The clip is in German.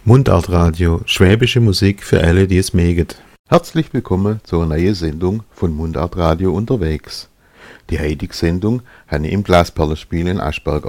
Mundartradio, schwäbische Musik für alle, die es mögen. Herzlich willkommen zur neuen Sendung von Mundartradio unterwegs. Die heutige Sendung habe ich im Glasperlenspiel in Aschberg